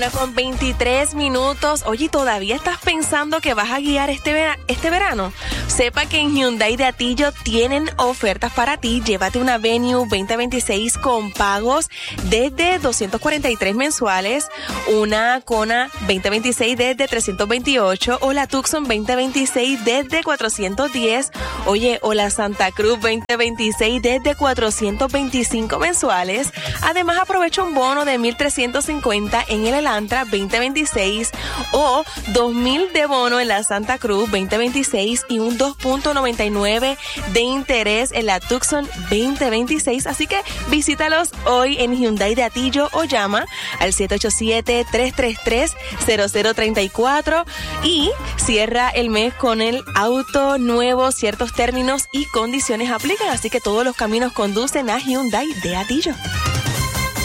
Con 23 minutos. Oye, ¿todavía estás pensando que vas a guiar este verano? Sepa que en Hyundai de Atillo tienen ofertas para ti. Llévate una Venue 2026 con pagos desde 243 mensuales, una Kona 2026 desde 328 o la Tucson 2026 desde 410. Oye, o la Santa Cruz 2026 desde 425 mensuales. Además, aprovecha un bono de 1,350 en el Elantra 2026 o 2,000 de bono en la Santa Cruz 2026 y un 2.99 de interés en la Tucson 2026. Así que visítalos hoy en Hyundai de Atillo o llama al 787-333-0034 y cierra el mes con el auto nuevo. Ciertos términos y condiciones aplican, así que todos los caminos conducen a Hyundai de Atillo.